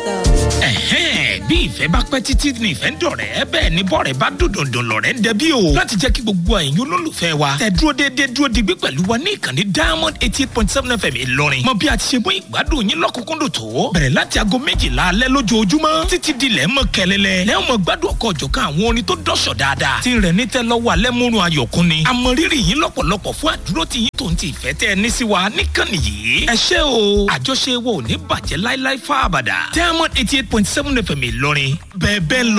bí ìfẹ́ bá pẹ́ títí ní ìfẹ́ ń dọ̀rẹ́ bẹ́ẹ̀ ni bọ́ọ̀rẹ́ bá dòdòdò lọ̀rẹ́ ń dẹbí o. láti jẹ́ kí gbogbo ẹ̀yin olólùfẹ́ wa tẹ dúró déédéé dúró digbí pẹ̀lú wa ní ìkànnì Diamond 88.7 FM Ìlọrin. mọ bí a ti ṣe mú ìgbádùn yín lọ́kùnkúndùn tó. bẹ̀rẹ̀ láti aago 12 alẹ́ lójoojúmọ́ títí di lẹ́ mọ́ kẹlẹ́lẹ́. lẹ́wọ̀n mọ gbádùn ọkọ̀ ọ̀jọ̀kan àwọn orin tó dọ́ṣọ̀ dáadáa. tí rẹ̀ ní tẹ́ lọ́wọ́ alẹ́ múrun ayọ̀kún ni. àmọ́ rírì yín lọ́pọ̀lọpọ̀ fún àdúró tí yín tó ń ti ìfẹ́ tẹ́ ẹ ní sí wa níkànnì yìí. ẹ ṣé o àjọṣe wo ò ní bàjẹ́ láíláí fáabàdà. Diamond 88.7 FM Ìlọrin bẹ́ẹ̀ bẹ́ẹ̀ lọ.